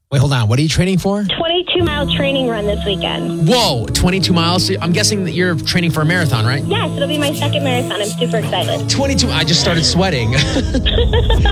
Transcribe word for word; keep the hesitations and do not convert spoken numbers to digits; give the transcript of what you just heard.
Wait, hold on. What are you training for? twenty-two mile training run this weekend. Whoa, twenty-two miles. So I'm guessing that you're training for a marathon, right? Yes, it'll be my second marathon. I'm super excited. twenty-two. I just started sweating.